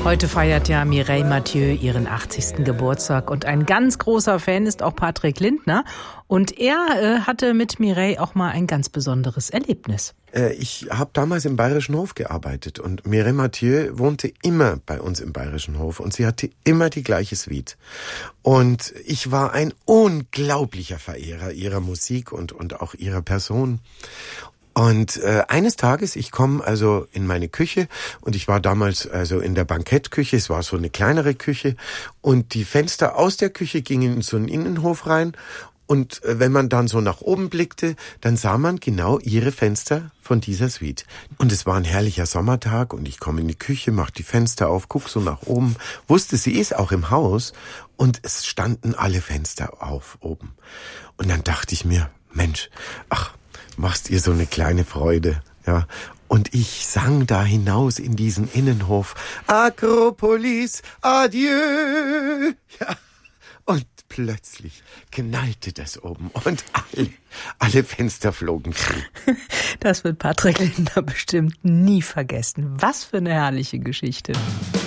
Heute feiert ja Mireille Mathieu ihren 80. Geburtstag und ein ganz großer Fan ist auch Patrick Lindner. Und er hatte mit Mireille auch mal ein ganz besonderes Erlebnis. Ich habe damals im Bayerischen Hof gearbeitet und Mireille Mathieu wohnte immer bei uns im Bayerischen Hof und sie hatte immer die gleiche Suite. Und ich war ein unglaublicher Verehrer ihrer Musik und auch ihrer Person. Und eines Tages, ich komme also in meine Küche und ich war damals also in der Bankettküche, es war so eine kleinere Küche und die Fenster aus der Küche gingen in so einen Innenhof rein und wenn man dann so nach oben blickte, dann sah man genau ihre Fenster von dieser Suite. Und es war ein herrlicher Sommertag und ich komme in die Küche, mache die Fenster auf, guck so nach oben, wusste, sie ist auch im Haus und es standen alle Fenster auf oben. Und dann dachte ich mir, Mensch, machst ihr so eine kleine Freude, ja. Und ich sang da hinaus in diesen Innenhof, Akropolis, adieu, ja. Und plötzlich knallte das oben und alle Fenster flogen zu. Das wird Patrick Lindner bestimmt nie vergessen. Was für eine herrliche Geschichte.